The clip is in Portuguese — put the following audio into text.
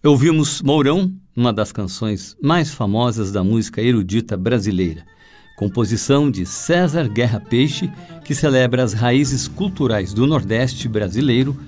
Ouvimos Mourão, uma das canções mais famosas da música erudita brasileira. Composição de César Guerra Peixe, que celebra as raízes culturais do Nordeste brasileiro